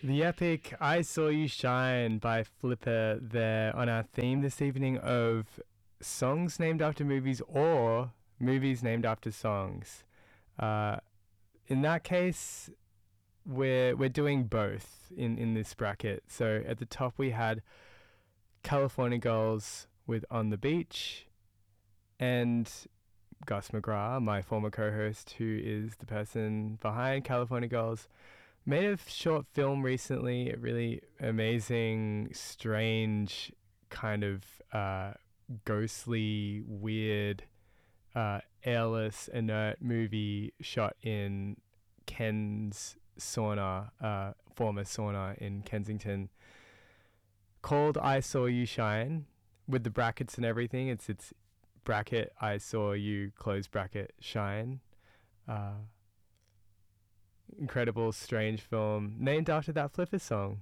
The epic I Saw You Shine by Flipper there on our theme this evening of songs named after movies or movies named after songs. Uh, in that case, we're doing both in this bracket. So at the top we had California Girls with On the Beach and Gus McGrath, my former co-host, who is the person behind California Girls, made a short film recently, a really amazing, strange, kind of ghostly, weird, airless, inert movie shot in Ken's sauna, former sauna in Kensington, called I Saw You Shine, with the brackets and everything. It's bracket I Saw You close bracket shine. Uh, Incredible, strange film named after that Flipper song.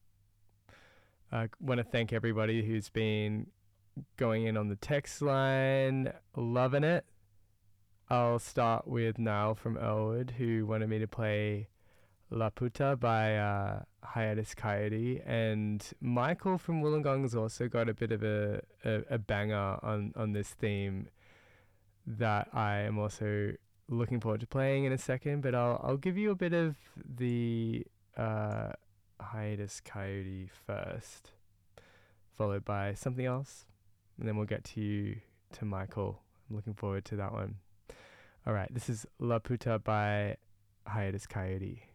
I want to thank everybody who's been going in on the text line, loving it. I'll start with Niall from Elwood, who wanted me to play La Puta by Hiatus Coyote, and Michael from Wollongong's also got a bit of a banger on this theme that I am also looking forward to playing in a second, but I'll give you a bit of the Hiatus Coyote first, followed by something else, and then we'll get to Michael. I'm looking forward to that one. All right, this is La Puta by Hiatus Coyote.